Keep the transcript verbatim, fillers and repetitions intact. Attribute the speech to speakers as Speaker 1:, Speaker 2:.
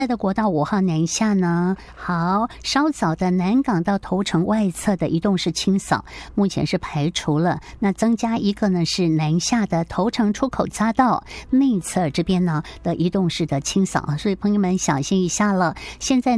Speaker 1: 的国道五号南下呢，好，稍早的南港到头城外侧的移动式清扫，目前是排除了。那增加一个呢是南下的头城出口匝道内侧这边呢的移动式的清扫啊，所以朋友们小心一下了。现在